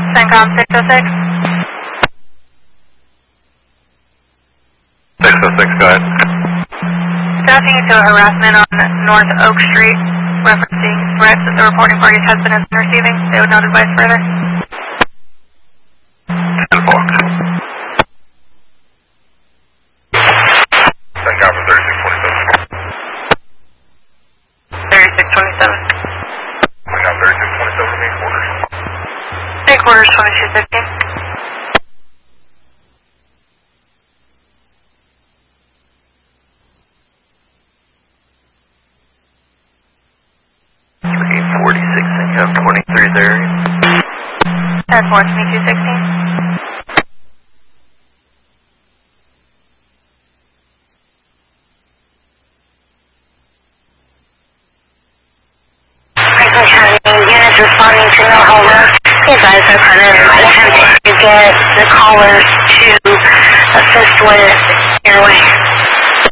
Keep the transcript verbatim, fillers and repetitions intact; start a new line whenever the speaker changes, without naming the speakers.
CENTCOM six oh six.
six oh six, go ahead.
Staffing to harassment on North Oak Street, referencing threats that the reporting party's husband has been receiving. They would not advise further.
ten four. CENTCOM for thirty-six twenty-seven.
thirty-six twenty-seven.
CENTCOM thirty-six twenty-seven, main quarters.
Main quarters twenty-two fifteen.
three forty-six, CENTCOM twenty-three there.
ten four twenty-two sixteen.
Units responding to no homer. Be advised our partner might attempt to get the callers to assist with airway.